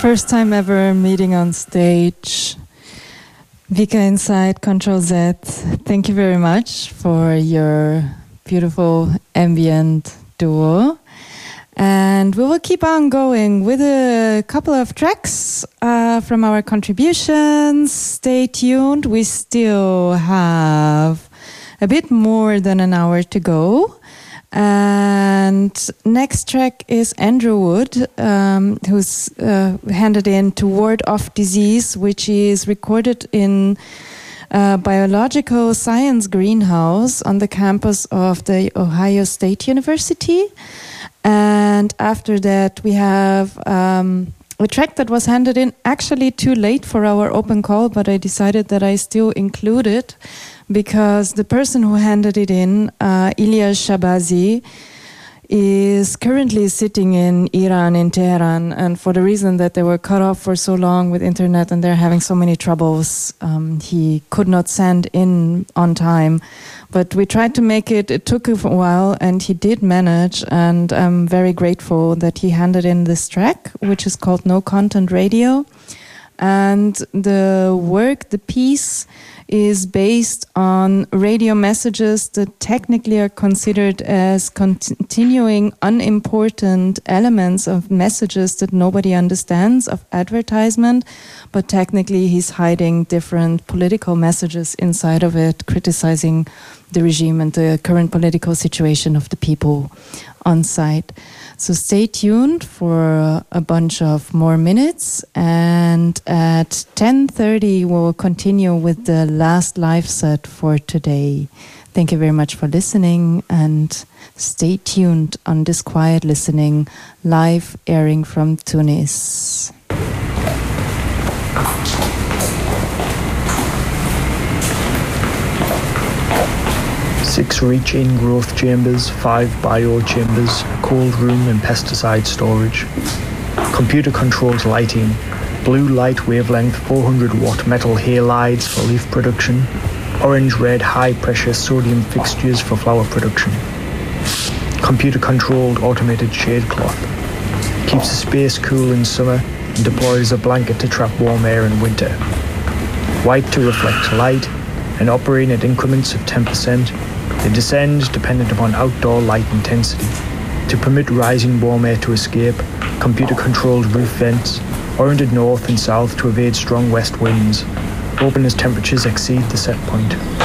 First time ever meeting on stage. Vika inside Control Z, thank you very much for your beautiful ambient duo. And we will keep on going with a couple of tracks from our contributions. Stay tuned. We still have a bit more than an hour to go. And next track is Andrew Wood, who's handed in to Ward Off Disease, which is recorded in a biological science greenhouse on the campus of the Ohio State University. And after that, we have a track that was handed in actually too late for our open call, but I decided that I still include it because the person who handed it in, Ilyas Shabazi, is currently sitting in Iran, in Tehran, and for the reason that they were cut off for so long with internet and they're having so many troubles, he could not send in on time. But we tried to make it. It took a while, and he did manage, and I'm very grateful that he handed in this track, which is called No Content Radio. And the work, the piece, is based on radio messages that technically are considered as continuing unimportant elements of messages that nobody understands, of advertisement, but technically he's hiding different political messages inside of it, criticizing the regime and the current political situation of the people on site. So stay tuned for a bunch of more minutes, and at 10:30 we'll continue with the last live set for today. Thank you very much for listening, and stay tuned on this Quiet Listening, live airing from Tunis. 6 reach-in growth chambers, 5 bio-chambers, a cold room and pesticide storage. Computer-controlled lighting, blue light wavelength 400-watt metal halides for leaf production, orange-red high-pressure sodium fixtures for flower production. Computer-controlled automated shade cloth. Keeps the space cool in summer and deployed as a blanket to trap warm air in winter. White to reflect light and operating at increments of 10%. They descend dependent upon outdoor light intensity. To permit rising warm air to escape, computer-controlled roof vents, oriented north and south to evade strong west winds, open as temperatures exceed the set point.